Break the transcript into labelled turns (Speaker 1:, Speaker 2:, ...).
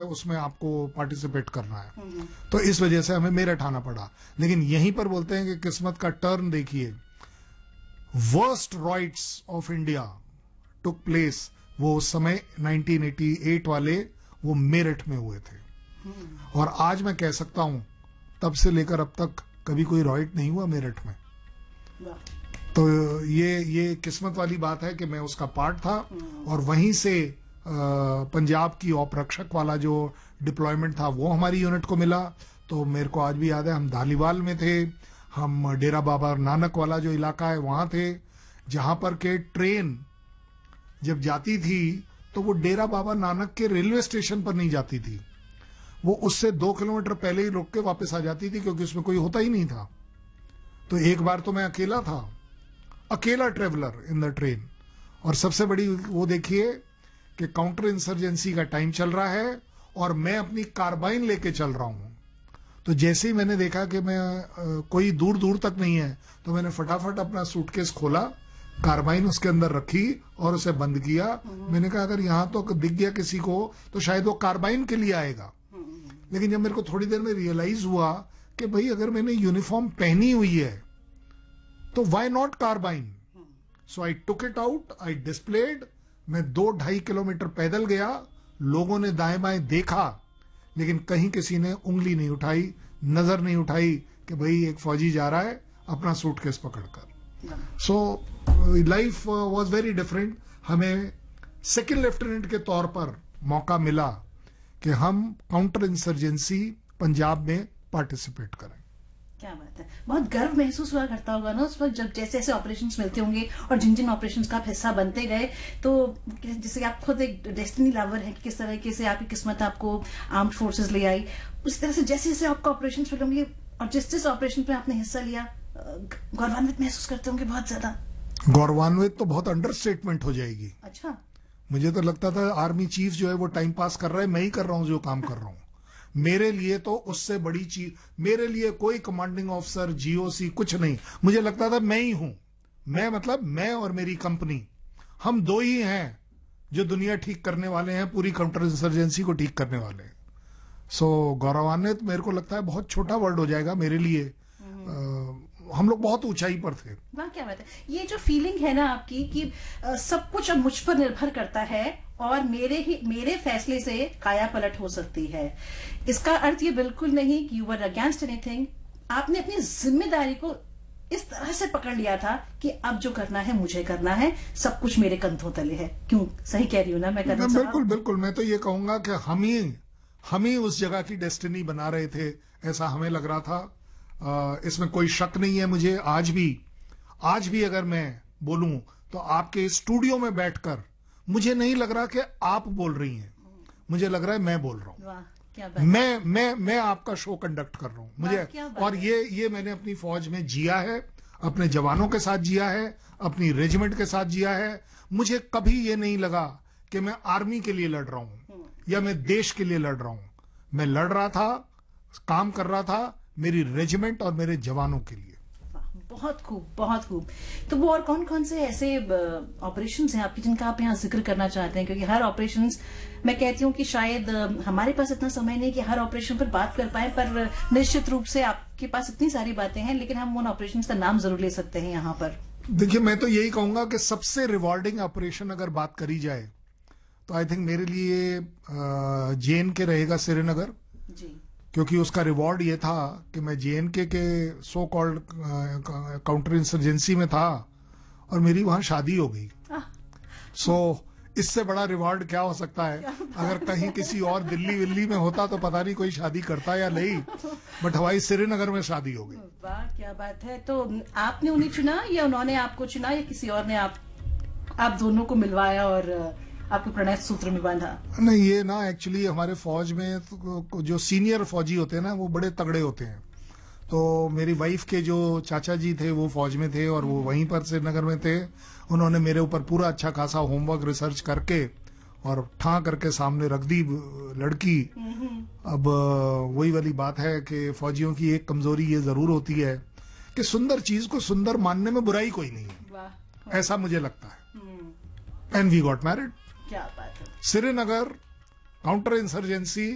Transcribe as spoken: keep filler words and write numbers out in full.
Speaker 1: उसमें आपको पार्टिसिपेट करना है, तो इस वजह से हमें मेरठ आना पड़ा। लेकिन यहीं पर बोलते हैं कि किस्मत का टर्न देखिए, worst rights of India took place, वो उस समय नाइनटीन एटी एट वाले वो मेरठ में हुए थे। और आज मैं कह सकता हूं तब से लेकर अब तक कभी कोई राइट नहीं हुआ मेरठ में। तो ये ये किस्मत वाली बात है कि मैं उसका पार्ट था। और वहीं से आ, पंजाब की औपरक्षक वाला जो डिप्लॉयमेंट था वो हमारी यूनिट को मिला। तो मेरे को आज भी याद है, हम धालीवाल में थे, हम डेरा बाबा नानक वाला जो इलाका है वहां थे, जहां पर के ट्रेन जब जाती थी तो वो डेरा बाबा नानक के रेलवे स्टेशन पर नहीं जाती थी, वो उससे दो किलोमीटर पहले ही रुक के वापस आ जाती थी, क्योंकि उसमें कोई होता ही नहीं था। तो एक बार तो मैं अकेला था, अकेला ट्रेवलर इन द ट्रेन। और सबसे बड़ी वो देखिए कि काउंटर इंसर्जेंसी का टाइम चल रहा है और मैं अपनी कार्बाइन लेके चल रहा हूं। तो जैसे ही मैंने देखा कि मैं आ, कोई दूर दूर तक नहीं है, तो मैंने फटाफट अपना सूटकेस खोला, कार्बाइन उसके अंदर रखी और उसे बंद किया। मैंने कहा अगर यहां तो दिख गया किसी को तो शायद वो कार्बाइन के लिए आएगा। लेकिन जब मेरे को थोड़ी देर में रियलाइज हुआ कि भाई अगर मैंने यूनिफॉर्म पहनी हुई है तो why not carbene. So I took it out, I displayed. मैं दो ढाई किलोमीटर पैदल गया, लोगों ने दाएं बाएं देखा, लेकिन कहीं किसी ने उंगली नहीं उठाई, नजर नहीं उठाई कि भाई एक फौजी जा रहा है अपना सूटकेस पकड़कर। So life was very different. हमें सेकंड लेफ्टिनेंट के तौर पर मौका मिला कि हम काउंटर इंसर्जेंसी पंजाब में पार्टिसिपेट करें।
Speaker 2: क्या बात है, बहुत गर्व महसूस हुआ करता होगा ना उस वक्त जब जैसे जैसे ऑपरेशंस मिलते होंगे और जिन जिन ऑपरेशंस का आप हिस्सा बनते गए। तो जैसे आप खुद एक डेस्टिनी लवर हैं कि किस तरीके से आपकी किस्मत आपको आर्म्ड फोर्सेस ले आई, उस तरह से जैसे जैसे आपको ऑपरेशंस मिले होंगे और जिस जिस ऑपरेशन पे आपने हिस्सा लिया, गौरवान्वित महसूस करते होंगे बहुत ज्यादा।
Speaker 1: गौरवान्वित तो बहुत अंडरस्टेटमेंट हो जाएगी।
Speaker 2: अच्छा,
Speaker 1: मुझे तो लगता था आर्मी चीफ जो है वो टाइम पास कर रहा है, मैं ही कर रहा हूं जो काम कर रहा हूं। मेरे लिए तो उससे बड़ी चीज, मेरे लिए कोई कमांडिंग ऑफिसर जीओसी कुछ नहीं, मुझे लगता था मैं ही हूं। मैं मतलब मैं और मेरी कंपनी, हम दो ही हैं जो दुनिया ठीक करने वाले हैं, पूरी काउंटर इंसर्जेंसी को ठीक करने वाले हैं। सो गौरवान्वित मेरे को लगता है बहुत छोटा वर्ड हो जाएगा मेरे लिए। आ, हम लोग बहुत ऊंचाई पर थे।
Speaker 2: वाह, क्या बात है। ये जो फीलिंग है ना आपकी कि आ, सब कुछ अब मुझ पर निर्भर करता है और मेरे ही मेरे फैसले से काया पलट हो सकती है, इसका अर्थ ये बिल्कुल नहीं कि यू वर अगेंस्ट एनीथिंग। आपने अपनी जिम्मेदारी को इस तरह से पकड़ लिया था कि अब जो करना है मुझे करना है, सब कुछ मेरे कंधों तले है। क्यों, सही कह रही हूँ ना मैं? करना
Speaker 1: बिल्कुल बिल्कुल। मैं तो ये कहूंगा कि हम ही हम ही उस जगह की डेस्टिनी बना रहे थे, ऐसा हमें लग रहा था। आ, इसमें कोई शक नहीं है मुझे। आज भी आज भी अगर मैं बोलूं तो आपके स्टूडियो में बैठकर मुझे नहीं लग रहा कि आप बोल रही हैं, मुझे लग रहा है मैं बोल रहा हूं। मैं मैं मैं आपका शो कंडक्ट कर रहा हूं मुझे। और ये ये मैंने अपनी फौज में जिया है, अपने जवानों के साथ जिया है, अपनी रेजिमेंट के साथ जिया है। मुझे कभी ये नहीं लगा कि मैं आर्मी के लिए लड़ रहा हूं या मैं देश के लिए लड़ रहा हूं। मैं लड़ रहा था, काम कर रहा था मेरी रेजिमेंट और मेरे जवानों के लिए।
Speaker 2: बहुत खूब, बहुत खूब। तो वो और कौन कौन से ऐसे ऑपरेशंस हैं आपकी जिनका आप यहाँ जिक्र करना चाहते हैं? क्योंकि हर ऑपरेशंस, मैं कहती हूँ कि शायद हमारे पास इतना समय नहीं कि हर ऑपरेशन पर बात कर पाए, पर निश्चित रूप से आपके पास इतनी सारी बातें हैं, लेकिन हम उन ऑपरेशंस का नाम जरूर ले सकते हैं यहाँ पर।
Speaker 1: देखिए, मैं तो यही कहूंगा कि सबसे रिवॉर्डिंग ऑपरेशन अगर बात करी जाए तो आई थिंक मेरे लिए जे एन के रहेगा, श्रीनगर
Speaker 2: जी।
Speaker 1: क्योंकि उसका रिवॉर्ड ये था कि मैं जे एन के के सो कॉल्ड काउंटर इंसर्जेंसी में था और मेरी वहां शादी हो गई। सो so, इससे बड़ा रिवॉर्ड क्या हो सकता है? अगर कहीं किसी और दिल्ली विल्ली में होता तो पता नहीं कोई शादी करता या नहीं, बट हवाई श्रीनगर में शादी हो गई।
Speaker 2: वाह, क्या बात है। तो आपने उन्हें चुना या उन्होंने आपको चुना या किसी और ने आप आप दोनों को मिलवाया और आपको प्रणय सूत्र में बांधा?
Speaker 1: नहीं, ये ना एक्चुअली हमारे फौज में तो जो सीनियर फौजी होते हैं ना वो बड़े तगड़े होते हैं। तो मेरी वाइफ के जो चाचा जी थे वो फौज में थे और वो वहीं पर श्रीनगर में थे। उन्होंने मेरे ऊपर पूरा अच्छा खासा होमवर्क रिसर्च करके और ठा करके सामने रख दी लड़की। अब वही वाली बात है कि फौजियों की एक कमजोरी ये जरूर होती है कि सुंदर चीज को सुंदर मानने में बुराई कोई नहीं है, ऐसा मुझे लगता है। And we got married.
Speaker 2: क्या बात है।
Speaker 1: Srinagar counter insurgency